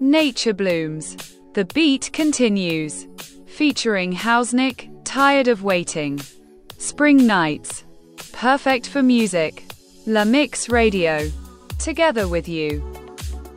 Nature Blooms. The Beat Continues. Featuring Hausnick, Tired of Waiting. Spring Nights. Perfect for music. La Mix Radio. Together with you.